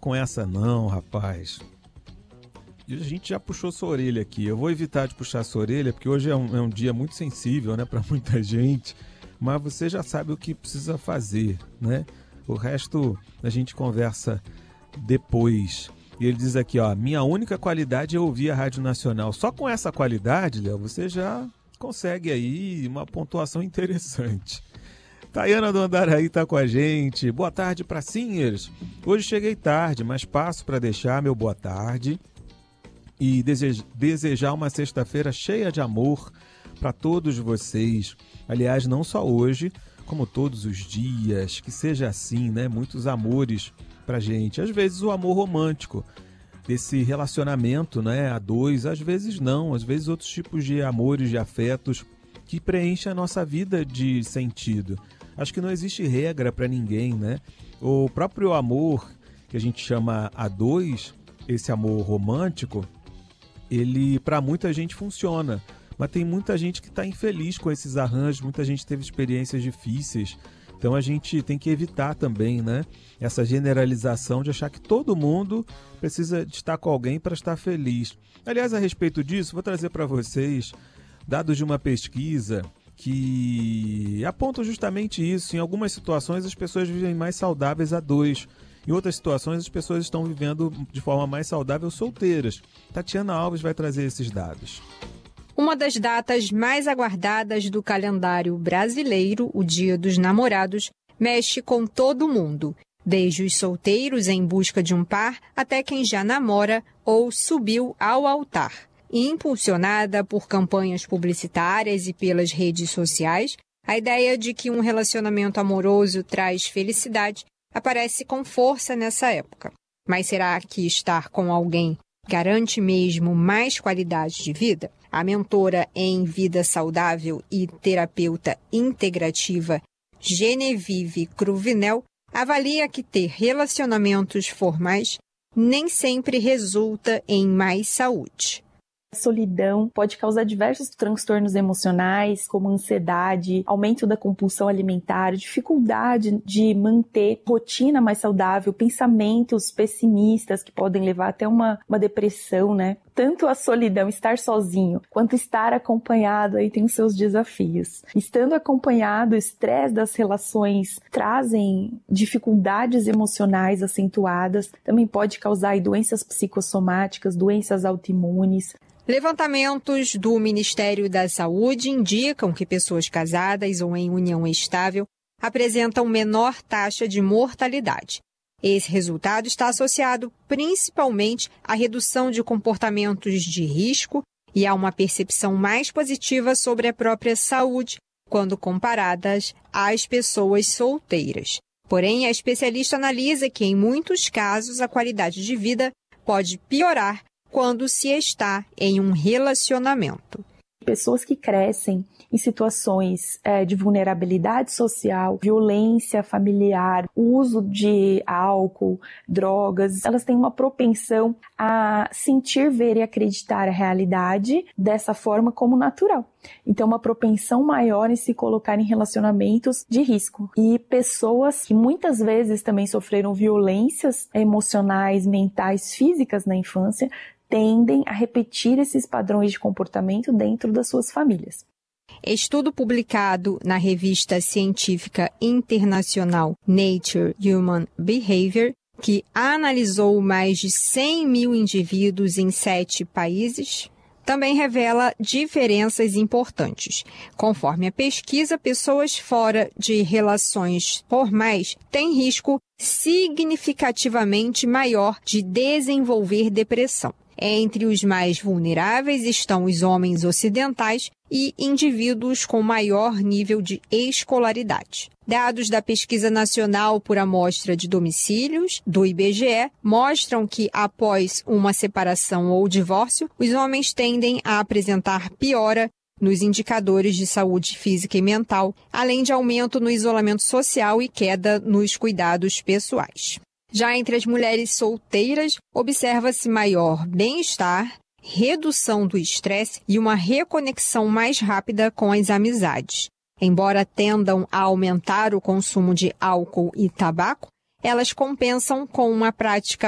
com essa não, rapaz. E a gente já puxou sua orelha aqui. Eu vou evitar de puxar sua orelha, porque hoje é um dia muito sensível, né, para muita gente. Mas você já sabe o que precisa fazer, né? O resto a gente conversa depois. E ele diz aqui, ó, minha única qualidade é ouvir a Rádio Nacional. Só com essa qualidade, Léo, você já consegue aí uma pontuação interessante. Tayana do Andaraí está com a gente. Boa tarde, pracinhas. Hoje cheguei tarde, mas passo para deixar meu boa tarde e desejar uma sexta-feira cheia de amor para todos vocês. Aliás, não só hoje, como todos os dias. Que seja assim, né? Muitos amores pra gente. Às vezes o amor romântico, desse relacionamento, né, a dois. Às vezes não. Às vezes outros tipos de amores, de afetos que preenchem a nossa vida de sentido. Acho que não existe regra para ninguém, né? O próprio amor que a gente chama a dois, esse amor romântico, ele para muita gente funciona, mas tem muita gente que está infeliz com esses arranjos, muita gente teve experiências difíceis, então a gente tem que evitar também, né, essa generalização de achar que todo mundo precisa de estar com alguém para estar feliz. Aliás, a respeito disso, vou trazer para vocês dados de uma pesquisa que apontam justamente isso. Em algumas situações as pessoas vivem mais saudáveis a dois. Em outras situações, as pessoas estão vivendo de forma mais saudável solteiras. Tatiana Alves vai trazer esses dados. Uma das datas mais aguardadas do calendário brasileiro, o Dia dos Namorados, mexe com todo mundo, desde os solteiros em busca de um par até quem já namora ou subiu ao altar. Impulsionada por campanhas publicitárias e pelas redes sociais, a ideia de que um relacionamento amoroso traz felicidade aparece com força nessa época. Mas será que estar com alguém garante mesmo mais qualidade de vida? A mentora em vida saudável e terapeuta integrativa Genevieve Cruvinel avalia que ter relacionamentos formais nem sempre resulta em mais saúde. A solidão pode causar diversos transtornos emocionais, como ansiedade, aumento da compulsão alimentar, dificuldade de manter rotina mais saudável, pensamentos pessimistas que podem levar até uma depressão, né? Tanto a solidão, estar sozinho, quanto estar acompanhado aí tem os seus desafios. Estando acompanhado, o estresse das relações trazem dificuldades emocionais acentuadas, também pode causar aí doenças psicossomáticas, doenças autoimunes. Levantamentos do Ministério da Saúde indicam que pessoas casadas ou em união estável apresentam menor taxa de mortalidade. Esse resultado está associado principalmente à redução de comportamentos de risco e a uma percepção mais positiva sobre a própria saúde quando comparadas às pessoas solteiras. Porém, a especialista analisa que, em muitos casos, a qualidade de vida pode piorar quando se está em um relacionamento. Pessoas que crescem em situações de vulnerabilidade social, violência familiar, uso de álcool, drogas, elas têm uma propensão a sentir, ver e acreditar a realidade dessa forma como natural. Então, uma propensão maior em se colocar em relacionamentos de risco. E pessoas que muitas vezes também sofreram violências emocionais, mentais, físicas na infância, tendem a repetir esses padrões de comportamento dentro das suas famílias. Estudo publicado na revista científica internacional Nature Human Behavior, que analisou mais de 100 mil indivíduos em 7 países, também revela diferenças importantes. Conforme a pesquisa, pessoas fora de relações formais têm risco significativamente maior de desenvolver depressão. Entre os mais vulneráveis estão os homens ocidentais e indivíduos com maior nível de escolaridade. Dados da Pesquisa Nacional por Amostra de Domicílios, do IBGE, mostram que, após uma separação ou divórcio, os homens tendem a apresentar piora nos indicadores de saúde física e mental, além de aumento no isolamento social e queda nos cuidados pessoais. Já entre as mulheres solteiras, observa-se maior bem-estar, redução do estresse e uma reconexão mais rápida com as amizades. Embora tendam a aumentar o consumo de álcool e tabaco, elas compensam com uma prática